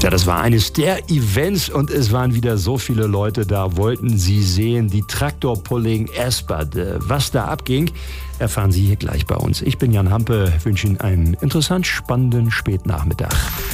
Ja, das war eines der Events und es waren wieder so viele Leute da, wollten Sie sehen, die Traktor-Pulling Espert. Was da abging, erfahren Sie hier gleich bei uns. Ich bin Jan Hampe, wünsche Ihnen einen interessant spannenden Spätnachmittag.